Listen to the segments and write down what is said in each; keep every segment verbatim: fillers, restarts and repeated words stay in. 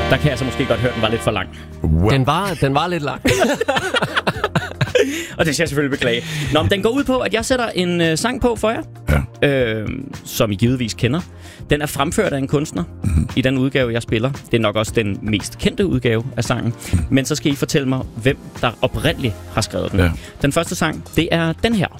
Der kan jeg så måske godt høre, at den var lidt for lang. Wow. Den var, den var lidt lang. Og det skal jeg selvfølgelig beklage. Nå, men den går ud på, at jeg sætter en øh, sang på for jer, ja. øh, som I givetvis kender. Den er fremført af en kunstner mm-hmm. i den udgave, jeg spiller. Det er nok også den mest kendte udgave af sangen. Mm. Men så skal I fortælle mig, hvem der oprindeligt har skrevet den. Ja. Den første sang, det er den her.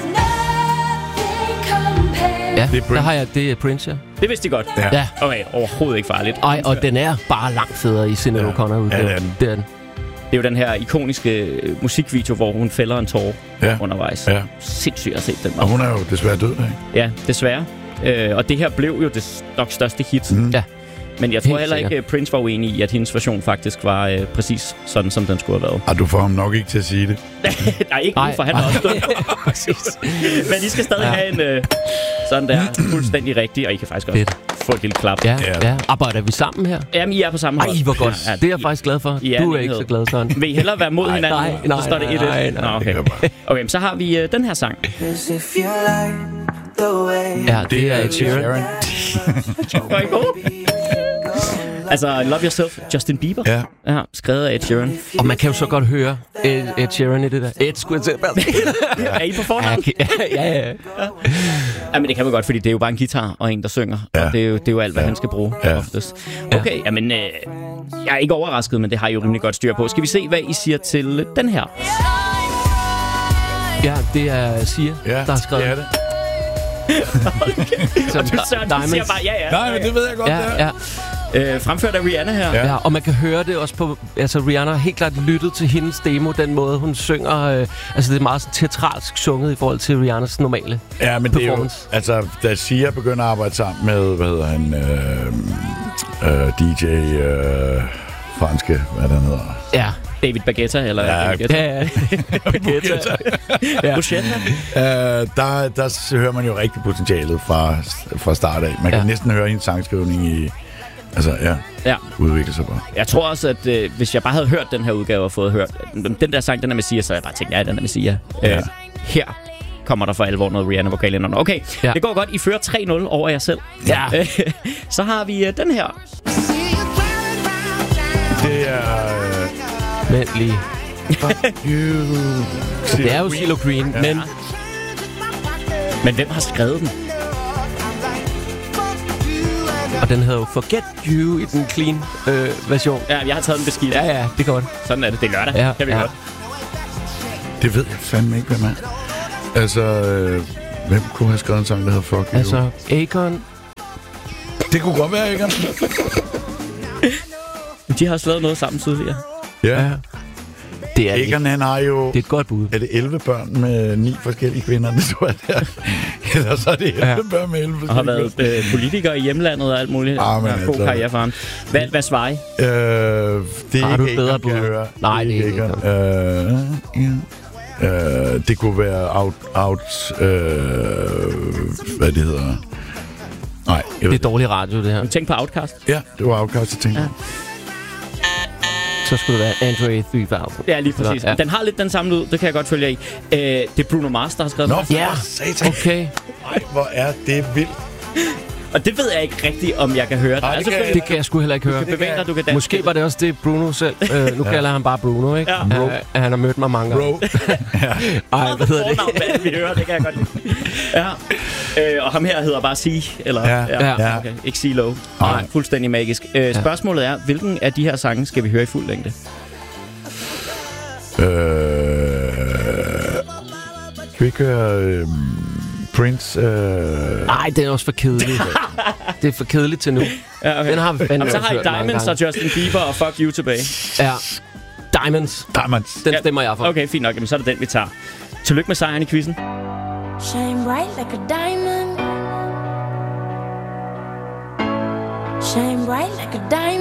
Ja, det der har jeg, det er Prince, ja. Det vidste I godt? Ja. ja. Okay, overhovedet ikke farligt. Ej, og den er bare langt federe i Sinéad O'Connor udgave. Ja, det er den. Det er jo den her ikoniske musikvideo, hvor hun fælder en tårer ja. undervejs. Ja. Sindssygt at se den. Og hun er jo desværre død, ikke? Ja, desværre. Øh, og det her blev jo det nok største hit. Mm. Ja. Men jeg tror Helt heller ikke, at Prince var uenig i, at hendes version faktisk var øh, præcis sådan, som den skulle have været. Og du får ham nok ikke til at sige det. Nej, ikke nu, for han er også død. Men I skal stadig ja. have en øh, sådan der fuldstændig rigtig, og I kan faktisk også Fedt. få et lille klap. Ja, ja. ja. Arbejder vi sammen her? Jamen, I er på samme hold. Ej, hvor godt. Ja, ja, det er jeg faktisk glad for. I du er ikke så glad, Søren. Vil I hellere være mod hinanden? Nej, nej, så står det et et. nej, nej. Nå, okay. Okay, så har vi øh, den her sang. Ja, det er Ed Sheeran. Var I gode? Altså, Love Yourself, Justin Bieber. Ja. Ja, skrevet af Ed Sheeran. Og man kan jo så godt høre Ed, Ed Sheeran i det der. Ed, skulle jeg til. Er I på forhånd? Ja, ja, ja. ja. Ja, men det kan man godt, fordi det er jo bare en guitar og en, der synger. Ja. Og det er, jo, det er jo alt, hvad ja. han skal bruge ja. oftest. Okay, ja. jamen, øh, jeg er ikke overrasket, men det har I jo rimelig godt styr på. Skal vi se, hvad I siger til den her? Ja, det er Sia, ja, der har skrevet. Ja, det. Og du Søren, du siger bare, ja, ja. Nej, men det ved jeg godt, ja, det er. Ja. Øh, fremført af Rihanna her. Ja. ja, og man kan høre det også på... Altså, Rihanna har helt klart lyttet til hendes demo, den måde, hun synger... Øh, altså, det er meget sådan teatralsk sunget i forhold til Rihannas normale ja, men performance. Det er jo, altså, da Sia begynder at arbejde sammen med, hvad hedder han... Øh, øh, D J... Øh, franske, hvad den hedder... Ja. David Baguetta, eller... Ja, Baguetta. Ja, ja. Baguetta. ja. uh, der, der hører man jo rigtig potentialet fra, fra start af. Man kan ja. næsten høre hendes sangskrivning i... Altså, ja. ja. Udvikle sig bare. Jeg tror også, at øh, hvis jeg bare havde hørt den her udgave og fået hørt... Den der sang, den er Messiah, så jeg bare tænkt, ja, den er Messiah. Ja. Uh, her kommer der for alvor noget Rihanna-vokal ind under. Okay, ja. det går godt. I fører tre nul over jer selv. Ja. Så har vi uh, den her. Det er... Vent lige. Det er jo CeeLo Green, ja. men... Men hvem har skrevet den? Og den hedder jo Forget You i den clean øh, version. Ja, jeg har taget den beskidt. Ja, ja, det er godt. Sådan er det. Det er lørdag. Ja, kan vi ja. godt. Det ved jeg fandme ikke, hvem er. Altså, øh, hvem kunne have skrevet en sang, der hedder Fuck You? Altså, Akon. Det kunne godt være Akon. De har også lavet noget sammen tidligere. Ja. Det er Akon, han har jo... Det er et godt bud. Er det elleve børn med ni forskellige kvinder, det tror jeg, der. Eller så er det elleve ja. børn med elleve forskellige og har været øh, politiker i hjemlandet og alt muligt. Ah, ja, god karriere for ham. Hvad, hvad svarer I? Øh, det er har ikke du et bedre bud? høre. Nej, det er ikke Akon. Øh, ja. øh, det kunne være out... out øh, hvad det hedder... Nej, det er dårlig radio, det her. Tænk på Outkast. Ja, det var Outkast, jeg tænkte ja. Så skulle det være Andre three thousand. Ja, lige præcis. Ja. Den har lidt den samme lyd, det kan jeg godt følge i. Øh, det er Bruno Mars, der har skrevet Nå, den. ja, satan. Okay. Ej, hvor er det vildt. Og det ved jeg ikke rigtigt, om jeg kan høre. Nej, det, kan, det kan jeg sgu heller ikke høre. Du kan bevæge dig, du kan danse. Måske var det også det, Bruno selv. Øh, nu ja. kalder han bare Bruno, ikke? Ja. Bro. Han, han har mødt mig mange gange. ja. Ej, hvad hedder det? Hvad vi hører, det kan jeg godt lide. Ja. Øh, og ham her hedder bare C, eller? Ja. ja. ja. Okay. Ikke CeeLo. Nej, fuldstændig magisk. Øh, spørgsmålet er, hvilken af de her sange skal vi høre i fuld længde? Øh... Kan vi ikke høre... Øh... Prince... Øh... Nej, det er også for kedeligt. Det er for kedeligt til nu. Ja, okay. Den har vi fandme. Jamen, så har I Diamonds og Justin Bieber og Fuck You tilbage. Ja. Diamonds. Diamonds. Den stemmer jeg for. Okay, fint nok. Jamen, så er det den, vi tager. Tillykke med sejren i quizzen. Shine bright like a diamond. Shine bright like a diamond.